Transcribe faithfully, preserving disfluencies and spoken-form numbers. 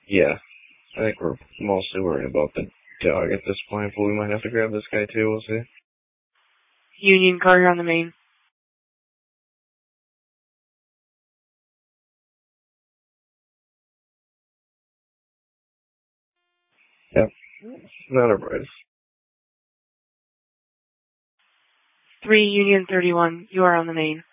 Yeah. I think we're mostly worried about the dog at this point, but we might have to grab this guy too, we'll see. Union car, you're on the main. Yep. Enterprise. Three Union thirty-one, you are on the main.